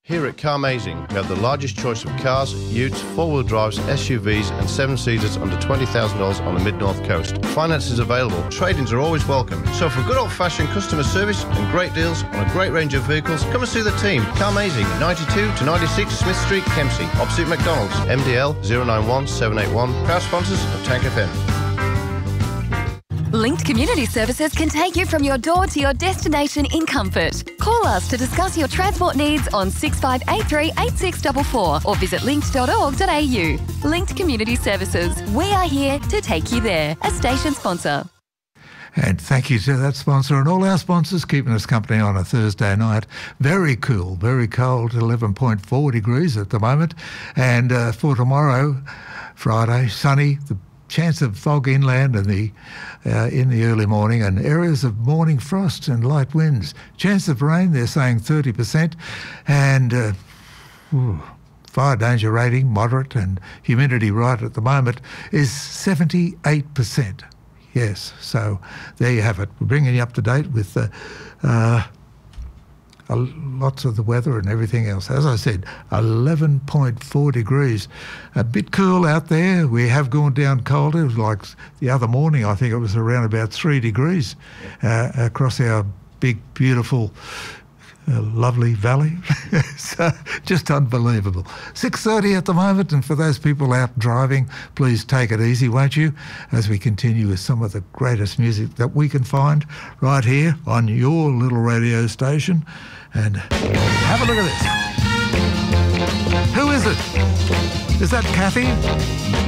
Here at Carmazing, we have the largest choice of cars, utes, four-wheel drives, SUVs and seven-seaters under $20,000 on the Mid-North Coast. Finance is available. Trade-ins are always welcome. So for good old-fashioned customer service and great deals on a great range of vehicles, come and see the team. Carmazing, 92 to 96 Smith Street, Kempsey, opposite McDonald's. MDL 091 781. Proud sponsors of Tank FM. Linked Community Services can take you from your door to your destination in comfort. Call us to discuss your transport needs on 6583 8644 or visit linked.org.au. Linked Community Services. We are here to take you there. A station sponsor. And thank you to that sponsor and all our sponsors keeping us company on a Thursday night. Very cool, very cold, 11.4 degrees at the moment. And for tomorrow, Friday, sunny, the chance of fog inland and in the early morning, and areas of morning frost and light winds. Chance of rain, they're saying 30%, and fire danger rating moderate, and humidity right at the moment is 78%. Yes, so there you have it. We're bringing you up to date with lots of the weather and everything else. As I said, 11.4 degrees. A bit cool out there. We have gone down colder. It was like the other morning, I think it was around about 3 degrees across our big, beautiful, lovely valley. So just unbelievable. 6:30 at the moment, and for those people out driving, please take it easy, won't you, as we continue with some of the greatest music that we can find right here on your little radio station. And have a look at this. Who is it? Is that Kathy?